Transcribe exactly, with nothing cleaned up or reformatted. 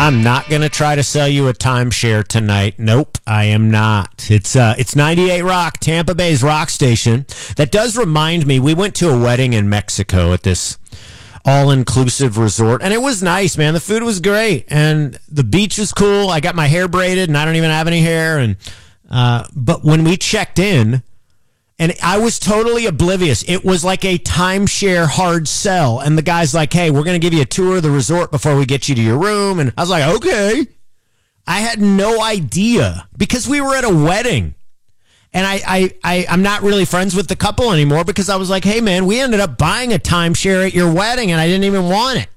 I'm not going to try to sell you a timeshare tonight. Nope, I am not. It's uh, it's ninety-eight Rock, Tampa Bay's rock station. That does remind me, we went to a wedding in Mexico at this all-inclusive resort, and it was nice, man. The food was great, and the beach was cool. I got my hair braided, and I don't even have any hair. And uh, but when we checked in, and I was totally oblivious. It was like a timeshare hard sell. And the guy's like, hey, we're going to give you a tour of the resort before we get you to your room. And I was like, okay. I had no idea because we were at a wedding. And I, I, I, I'm not really friends with the couple anymore because I was like, hey, man, we ended up buying a timeshare at your wedding and I didn't even want it.